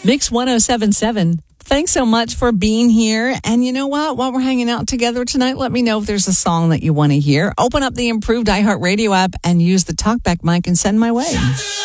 Mix 1077. Thanks so much for being here. And you know what? While we're hanging out together tonight, let me know if there's a song that you want to hear. Open up the improved iHeartRadio app and use the TalkBack mic and send my way.